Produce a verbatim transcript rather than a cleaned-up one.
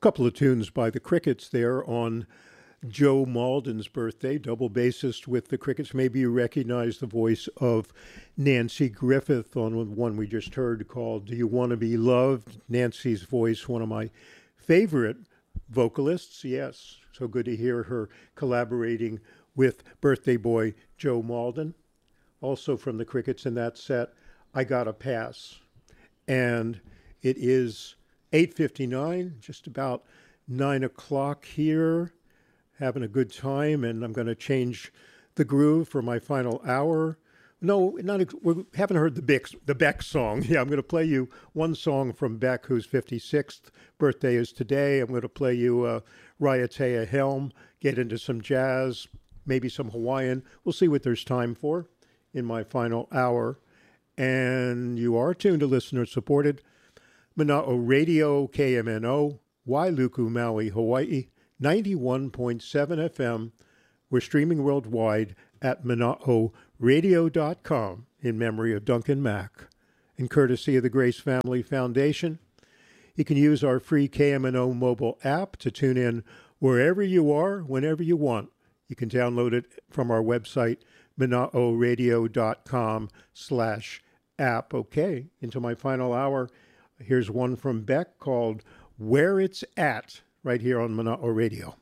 Couple of tunes by the Crickets there on Joe Malden's birthday, double bassist with the Crickets. Maybe you recognize the voice of Nancy Griffith on one we just heard called Do You Want to Be Loved? Nancy's voice, one of my favorite vocalists. Yes, so good to hear her collaborating with birthday boy Joe Malden. Also from the Crickets in that set, I Gotta Pass. And it is eight fifty-nine, just about nine o'clock here, having a good time, and I'm going to change the groove for my final hour. No, not we haven't heard the Beck, the Beck song. Yeah, I'm going to play you one song from Beck, whose fifty-sixth birthday is today. I'm going to play you uh, Raiatea Helm, get into some jazz, maybe some Hawaiian. We'll see what there's time for in my final hour. And you are tuned to listener-supported Mana'o Radio, K M N O, Wailuku, Maui, Hawaii, ninety-one point seven F M. We're streaming worldwide at mana'o radio dot com in memory of Duncan Mack. And courtesy of the Grace Family Foundation, you can use our free K M N O mobile app to tune in wherever you are, whenever you want. You can download it from our website, mana'o radio dot com slash app. Okay, into my final hour. Here's one from Beck called Where It's At, right here on Mana'o Radio.